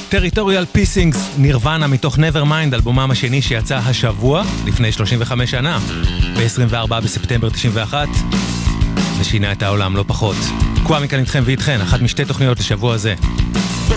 טריטוריאל פיסינגס, נירוונה מתוך Nevermind, אלבומם השני שיצא השבוע לפני 35 שנה, ב-24 בספטמבר 91, ושינה את העולם לא פחות. קווה מכאן איתכם ואיתכן, אחת משתי תוכניות לשבוע הזה.